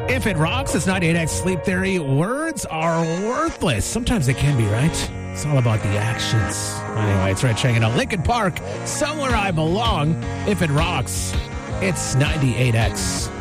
If it rocks, it's 98X Sleep Theory. Words are worthless. Sometimes they can be, right? It's all about the actions. Anyway, it's Rich hanging out. Lincoln Park, Somewhere I Belong. If it rocks, it's 98X.